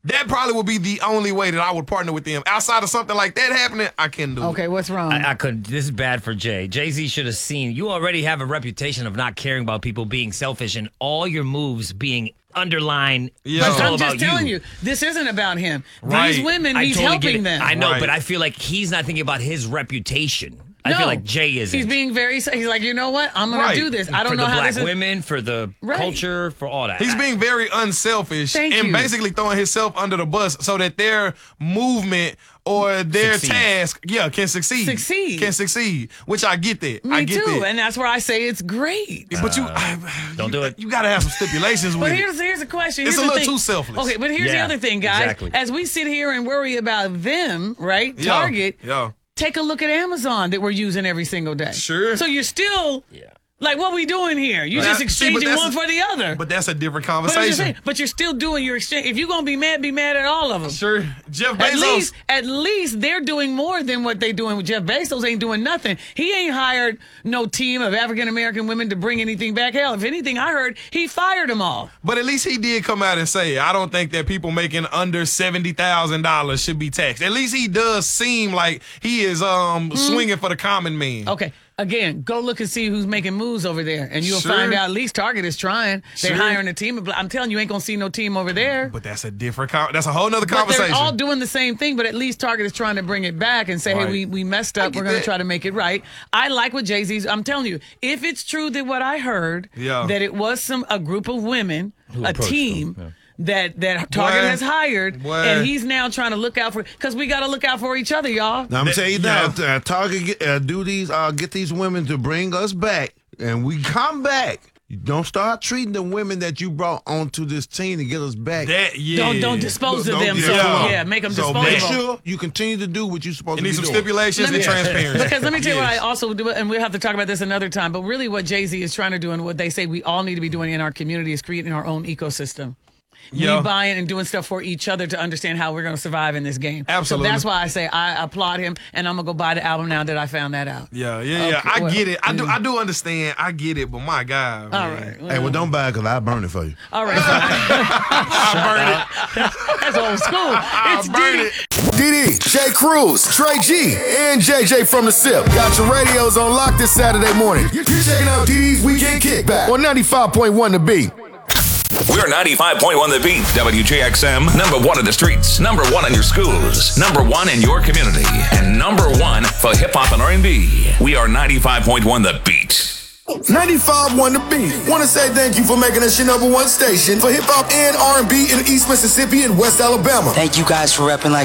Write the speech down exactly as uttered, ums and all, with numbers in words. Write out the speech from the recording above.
That probably would be the only way that I would partner with them. Outside of something like that happening, I can't do it. Okay, what's wrong? I, I couldn't. This is bad for Jay. Jay-Z should have seen. You already have a reputation of not caring about people being selfish and all your moves being underlined. Yeah. It's all I'm about just telling you. you, this isn't about him. Right. These women, I he's totally get helping it. them. I know, Right. but I feel like he's not thinking about his reputation. I No. feel like Jay isn't. He's being very, he's like, you know what? I'm going Right. to do this. I don't for know the how black this is. women, for the Right. culture, for all that. He's being very unselfish Thank and you. basically throwing himself under the bus so that their movement or their Succeed. task, yeah, can succeed. Succeed. Can succeed. Which I get that. Me I get too. that. And that's where I say it's great. But you, I, don't you, do it. You got to have some stipulations with But it. here's here's a question. It's Here's a the little thing. too selfless. Okay, but here's the Yeah, other thing, guys. exactly. As we sit here and worry about them, right? Yeah, Target. yeah. Take a look at Amazon that we're using every single day. Sure. So you're still Yeah. like, what we doing here? You're Right. just See, but exchanging that's one a- for the other. But that's a different But, I'm just conversation. saying, but you're still doing your exchange. If you're gonna be mad, be mad at all of them. Sure. Jeff Bezos. At least, at least they're doing more than what they doing with Jeff Bezos. Ain't doing nothing. He ain't hired no team of African American women to bring anything back. Hell, if anything, I heard he fired them all. But at least he did come out and say, I don't think that people making under seventy thousand dollars should be taxed. At least he does seem like he is um swinging for the common man. Okay, again, go look and see who's making moves over there, and you'll Sure. find out at least Target is trying. They're Sure. hiring a team. of- I'm telling you, you ain't gonna see no team over there. But that's a different, con- that's a whole nother But conversation. they're all doing the same thing, but at least Target is trying to bring it back and say, Right. hey, we, we messed I up. get We're going to that. try to make it right. I like what Jay-Z's, I'm telling you, if it's true that what I heard, Yeah. that it was some a group of women, Who a approached team, them, that, that Target Boy. has hired, Boy. and he's now trying to look out for, because we got to look out for each other, y'all. Now I'm That- telling you yeah. now, uh, Target get, uh, do these, uh, get these women to bring us back, and we come back. You don't start treating the women that you brought onto this team to get us back. That, yeah. Don't don't dispose of Don't- them. yeah, So come on. yeah, make them So disposable. make sure you continue to do what you're supposed You to need be some doing. stipulations Let and me- transparency. Because let me tell you what I Yes. also do, and we'll have to talk about this another time, but really what Jay-Z is trying to do and what they say we all need to be doing in our community is creating our own ecosystem. Yeah. We buying and doing stuff for each other to understand how we're going to survive in this game. Absolutely. So that's why I say I applaud him, and I'm going to go buy the album now that I found that out. Yeah, yeah, yeah. Okay, I well, get it. I do I do understand. I get it, but my God. All man. right. Hey, well, don't buy it because I'll burn it for you. All right. fine. I burn it. That's old school. It's burn Diddy. it. D D, Shay Cruz, Trey G, and J J from the S I P. Got your radios on lock this Saturday morning. You're checking out D D's Weekend Kickback on ninety-five point one The Beat. We're ninety-five point one The Beat, W J X M, number one in the streets, number one in your schools, number one in your community, and number one for hip-hop and R and B. We are ninety-five point one The Beat. ninety-five point one The Beat. Want to say thank you for making us your number one station for hip hop and R and B in East Mississippi and West Alabama. Thank you guys for repping like